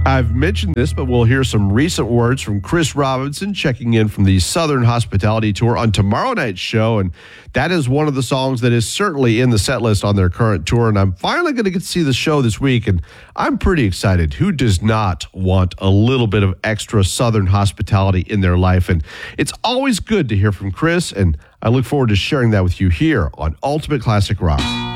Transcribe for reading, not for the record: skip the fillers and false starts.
I've mentioned this, but we'll hear some recent words from Chris Robinson checking in from the Southern Hospitality Tour on tomorrow night's show. And that is one of the songs that is certainly in the set list on their current tour. And I'm finally going to get to see the show this week. And I'm pretty excited. Who does not want a little bit of extra Southern hospitality in their life? And it's always good to hear from Chris. And I look forward to sharing that with you here on Ultimate Classic Rock.